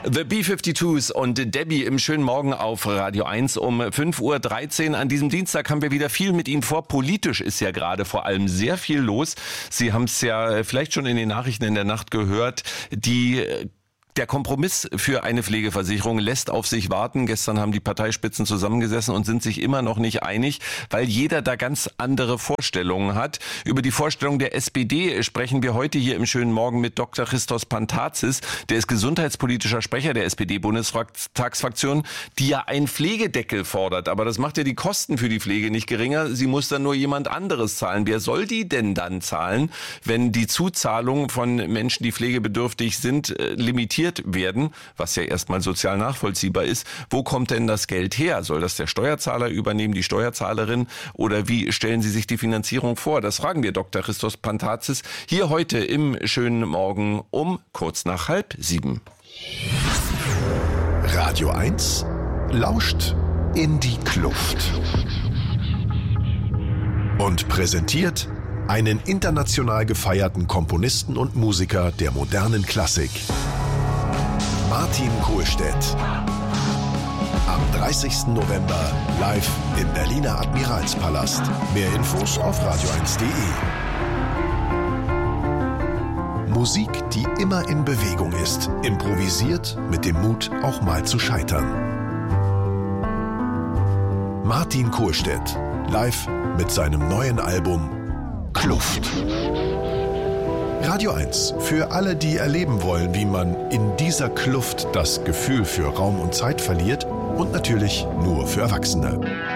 The B-52s und Debbie im schönen Morgen auf Radio 1 um 5.13 Uhr. An diesem Dienstag haben wir wieder viel mit Ihnen vor. Politisch ist ja gerade vor allem sehr viel los. Sie haben es ja vielleicht schon in den Nachrichten in der Nacht gehört. Der Kompromiss für eine Pflegeversicherung lässt auf sich warten. Gestern haben die Parteispitzen zusammengesessen und sind sich immer noch nicht einig, weil jeder da ganz andere Vorstellungen hat. Über die Vorstellung der SPD sprechen wir heute hier im schönen Morgen mit Dr. Christos Pantazis. Der ist gesundheitspolitischer Sprecher der SPD-Bundestagsfraktion, die ja einen Pflegedeckel fordert. Aber das macht ja die Kosten für die Pflege nicht geringer. Sie muss dann nur jemand anderes zahlen. Wer soll die denn dann zahlen, wenn die Zuzahlung von Menschen, die pflegebedürftig sind, limitiert werden, was ja erstmal sozial nachvollziehbar ist. Wo kommt denn das Geld her? Soll das der Steuerzahler übernehmen, die Steuerzahlerin? Oder wie stellen Sie sich die Finanzierung vor? Das fragen wir Dr. Christos Pantazis hier heute im schönen Morgen um kurz nach 6:30. Radio 1 lauscht in die Kluft und präsentiert einen international gefeierten Komponisten und Musiker der modernen Klassik. Martin Kohlstedt. Am 30. November live im Berliner Admiralspalast. Mehr Infos auf radio1.de. Musik, die immer in Bewegung ist. Improvisiert mit dem Mut, auch mal zu scheitern. Martin Kohlstedt. Live mit seinem neuen Album Kluft. Radio 1 für alle, die erleben wollen, wie man in dieser Kluft das Gefühl für Raum und Zeit verliert, und natürlich nur für Erwachsene.